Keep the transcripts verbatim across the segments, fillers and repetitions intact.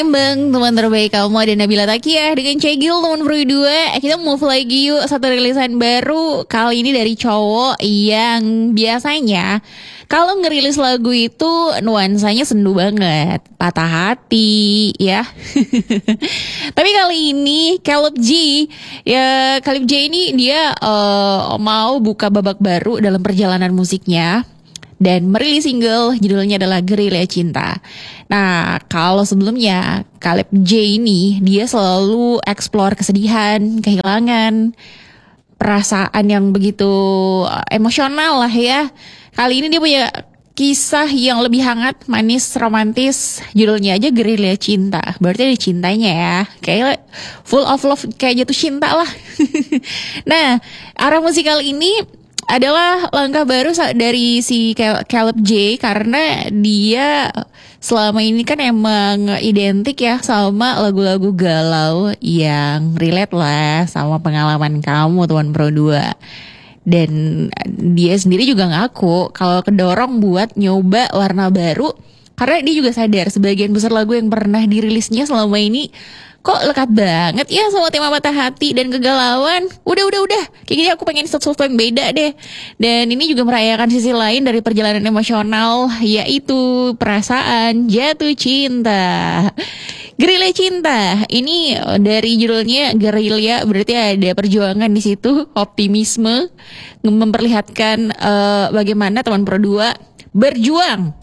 Bang, teman terbaik kamu ada Nabila Takiah dengan Cegil teman berdua. Kita move lagi yuk, satu rilisan baru. Kali ini dari cowok yang biasanya kalau ngerilis lagu itu nuansanya sendu banget, patah hati ya. Tapi kali ini Caleb G, ya Caleb J ini dia uh, mau buka babak baru dalam perjalanan musiknya dan merilis single judulnya adalah Gerilya Cinta. Nah, kalau sebelumnya Caleb J ini dia selalu explore kesedihan, kehilangan, perasaan yang begitu emosional lah ya. Kali ini dia punya kisah yang lebih hangat, manis, romantis. Judulnya aja Gerilya Cinta. Berarti ada cintanya ya. Kayak full of love, kayak jatuh cinta lah. Nah, arah musikal ini adalah langkah baru dari si Caleb J karena dia selama ini kan emang identik ya sama lagu-lagu galau yang relate lah sama pengalaman kamu teman Pro dua. Dan dia sendiri juga ngaku kalau kedorong buat nyoba warna baru karena dia juga sadar sebagian besar lagu yang pernah dirilisnya selama ini kok lekat banget ya sama tema patah hati dan kegalauan. Udah, udah, udah. Kayak gini aku pengen sesuatu yang beda deh. Dan ini juga merayakan sisi lain dari perjalanan emosional, yaitu perasaan jatuh cinta. Gerilya Cinta. Ini dari judulnya Gerilya, berarti ada perjuangan di situ, optimisme, memperlihatkan uh, bagaimana teman Pro dua berjuang.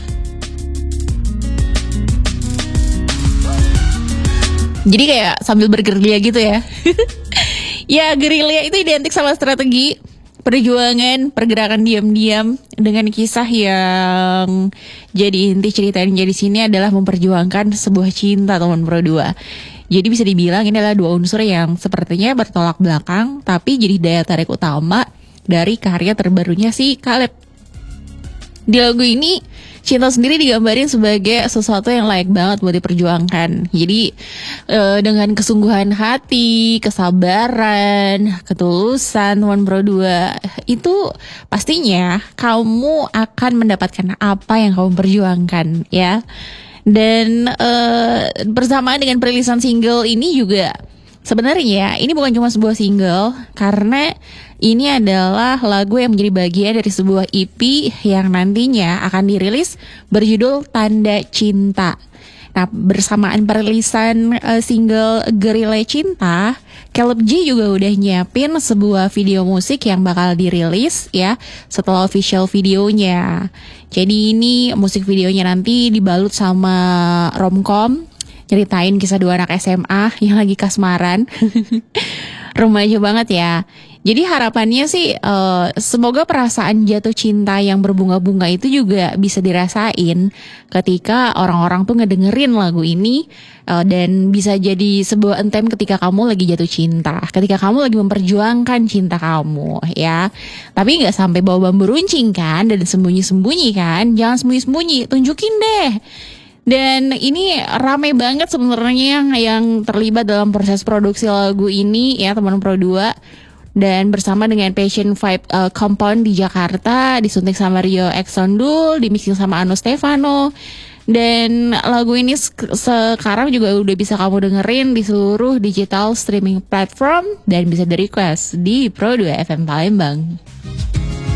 Jadi kayak sambil bergerilya gitu ya. Ya, gerilya itu identik sama strategi, perjuangan, pergerakan diam-diam dengan kisah yang jadi inti cerita yang jadi sini adalah memperjuangkan sebuah cinta teman Pro dua. Jadi bisa dibilang ini adalah dua unsur yang sepertinya bertolak belakang tapi jadi daya tarik utama dari karya terbarunya si Caleb. Di lagu ini cinta sendiri digambarin sebagai sesuatu yang layak banget buat diperjuangkan. Jadi e, dengan kesungguhan hati, kesabaran, ketulusan teman Pro dua itu pastinya kamu akan mendapatkan apa yang kamu perjuangkan ya. Dan e, bersamaan dengan perilisan single ini juga sebenarnya ini bukan cuma sebuah single karena ini adalah lagu yang menjadi bagian dari sebuah E P yang nantinya akan dirilis berjudul Tanda Cinta. Nah, bersamaan perilisan uh, single Gerilya Cinta, Caleb J juga udah nyiapin sebuah video musik yang bakal dirilis ya setelah official videonya. Jadi ini musik videonya nanti dibalut sama romcom, ceritain kisah dua anak S M A yang lagi kasmaran. Remaja banget ya. Jadi harapannya sih uh, semoga perasaan jatuh cinta yang berbunga-bunga itu juga bisa dirasain ketika orang-orang tuh ngedengerin lagu ini uh, dan bisa jadi sebuah entem ketika kamu lagi jatuh cinta, ketika kamu lagi memperjuangkan cinta kamu ya. Tapi nggak sampai bawa bambu runcing kan dan sembunyi-sembunyi kan, jangan sembunyi-sembunyi, tunjukin deh. Dan ini rame banget sebenarnya yang terlibat dalam proses produksi lagu ini ya teman Pro dua. Dan bersama dengan Passion Vibe uh, Compound di Jakarta, disuntik sama Rio Exondul, dimixing sama Anu Stefano. Dan lagu ini sek- sekarang juga udah bisa kamu dengerin di seluruh digital streaming platform dan bisa di request di Pro dua F M Palembang.